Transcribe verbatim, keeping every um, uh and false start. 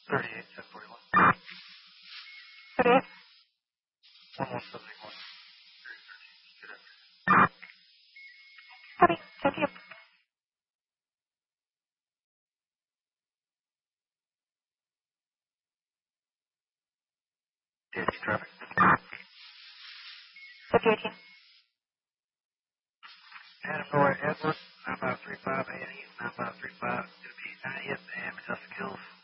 thirty-eight, ten forty-one. thirty-eight. one one seven one. Copy. Thank you. D S T traffic. fifty eighteen. Adam Roy Edwards, nine five three five A and E, nine five three five, two B ninety-eight, and Majestic Hills.